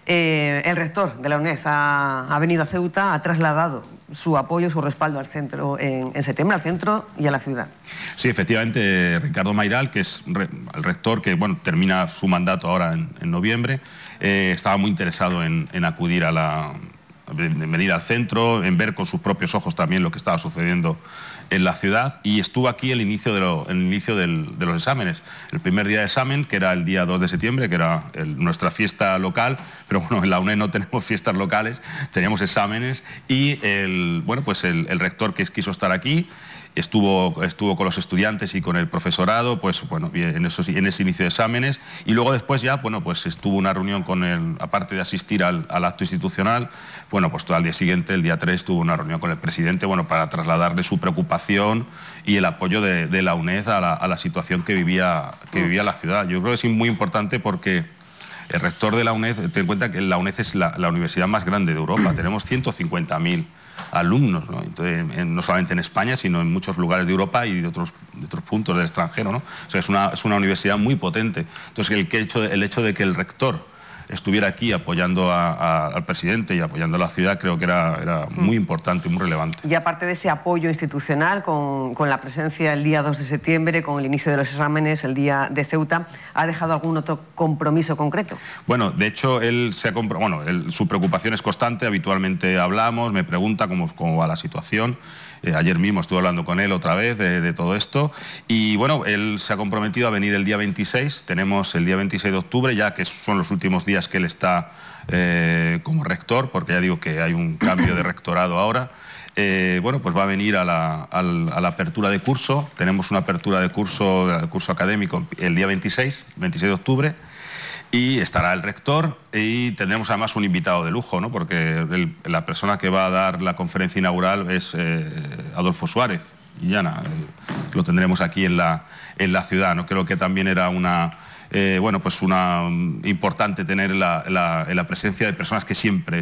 El rector de la UNED ha venido a Ceuta, ha trasladado su apoyo, su respaldo al centro en septiembre, al centro y a la ciudad. Sí, efectivamente, Ricardo Mayral, que es el rector que termina su mandato ahora en noviembre, estaba muy interesado en acudir en venir al centro, en ver con sus propios ojos también lo que estaba sucediendo en la ciudad, y estuvo aquí el inicio de los exámenes. El primer día de examen, que era el día 2 de septiembre, que era nuestra fiesta local, pero bueno, en la UNED no tenemos fiestas locales, teníamos exámenes, y el rector que quiso estar aquí estuvo con los estudiantes y con el profesorado, en ese inicio de exámenes, y luego después ya, estuvo una reunión con él, aparte de asistir al acto institucional, al día siguiente, el día 3, tuvo una reunión con el presidente, para trasladarle su preocupación y el apoyo de la UNED a la situación que vivía la ciudad. Yo creo que es muy importante porque el rector de la UNED, ten en cuenta que la UNED es la universidad más grande de Europa, tenemos 150.000 alumnos, ¿no? Entonces, no solamente en España, sino en muchos lugares de Europa y de otros puntos del extranjero, ¿no? O sea, es una universidad muy potente. Entonces, el hecho de que el rector estuviera aquí apoyando al presidente y apoyando a la ciudad, creo que era muy importante y muy relevante. Y aparte de ese apoyo institucional, con la presencia el día 2 de septiembre, con el inicio de los exámenes, el día de Ceuta, ¿ha dejado algún otro compromiso concreto? Bueno, de hecho, su preocupación es constante, habitualmente hablamos, me pregunta cómo va la situación. Ayer mismo estuve hablando con él otra vez de todo esto, y bueno, él se ha comprometido a venir el día 26, tenemos el día 26 de octubre, ya que son los últimos días que él está como rector, porque ya digo que hay un cambio de rectorado ahora. Va a venir a la apertura de curso. Tenemos una apertura de curso académico el día 26 de octubre, y estará el rector, y tendremos además un invitado de lujo, ¿no? Porque la persona que va a dar la conferencia inaugural es Adolfo Suárez Illana. Lo tendremos aquí en la ciudad, ¿no? Creo que también era importante tener la presencia de personas que siempre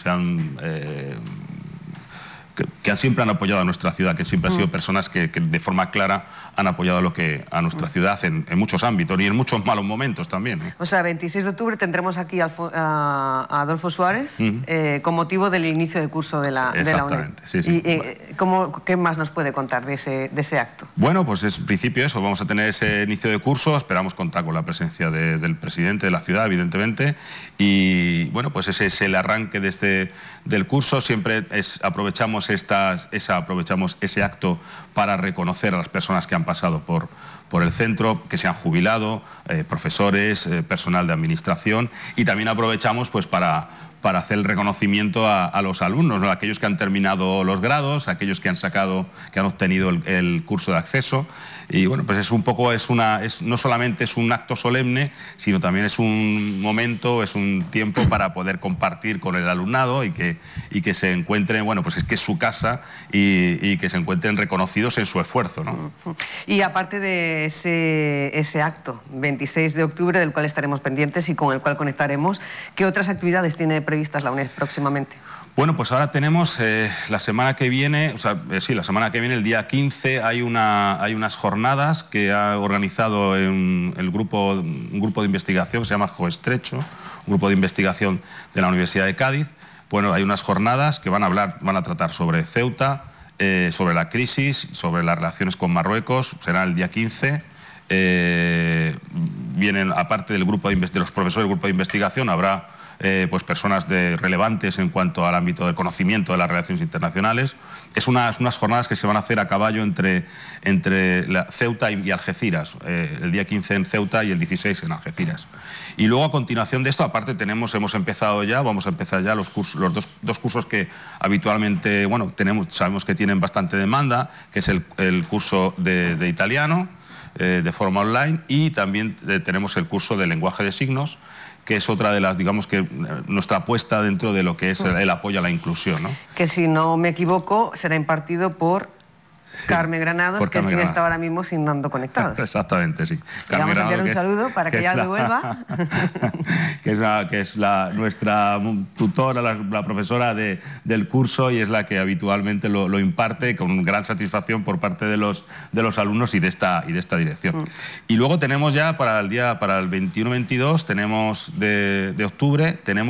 siempre han apoyado a nuestra ciudad, que siempre han sido personas que de forma clara han apoyado a nuestra ciudad en muchos ámbitos y en muchos malos momentos también, ¿no? O sea, 26 de octubre tendremos aquí a Adolfo Suárez con motivo del inicio de curso de la UNED. Exactamente, sí. ¿Y qué más nos puede contar de ese acto? Bueno, pues en principio eso, vamos a tener ese inicio de curso, esperamos contar con la presencia del presidente de la ciudad, evidentemente, y bueno, pues ese es el arranque del curso. Siempre aprovechamos ese acto para reconocer a las personas que han pasado por el centro, que se han jubilado, profesores, personal de administración, y también aprovechamos para hacer el reconocimiento a los alumnos, ¿no? Aquellos que han terminado los grados, aquellos que han obtenido el curso de acceso. Y bueno, pues no solamente es un acto solemne, sino también es un momento, es un tiempo para poder compartir con el alumnado y que se encuentren, pues es que es su casa, y que se encuentren reconocidos en su esfuerzo, ¿no? Y aparte de ese acto, 26 de octubre, del cual estaremos pendientes y con el cual conectaremos, ¿qué otras actividades tiene previstas la UNED próximamente? Bueno, pues ahora tenemos la semana que viene, el día 15, hay unas jornadas que ha organizado un grupo de investigación que se llama Joestrecho, un grupo de investigación de la Universidad de Cádiz. Bueno, hay unas jornadas que van a tratar sobre Ceuta, sobre la crisis, sobre las relaciones con Marruecos. Será el día 15. Vienen, aparte de los profesores del grupo de investigación, habrá personas relevantes en cuanto al ámbito del conocimiento de las relaciones internacionales. Es unas jornadas que se van a hacer a caballo entre Ceuta y Algeciras, el día 15 en Ceuta y el 16 en Algeciras. Y luego, a continuación de esto, aparte vamos a empezar ya los dos cursos que habitualmente sabemos que tienen bastante demanda, que es el curso de italiano, de forma online, y también tenemos el curso de lenguaje de signos, que es otra de las, nuestra apuesta dentro de lo que es el apoyo a la inclusión, ¿no? Que, si no me equivoco, será impartido por Carmen Granados, que es quien está ahora mismo signando conectados. Exactamente, sí. Le vamos a enviar un saludo para que ella devuelva. que es nuestra tutora, la profesora del curso, y es la que habitualmente lo imparte con gran satisfacción por parte de los alumnos y de esta dirección. Y luego tenemos ya para el 21-22 de octubre, tenemos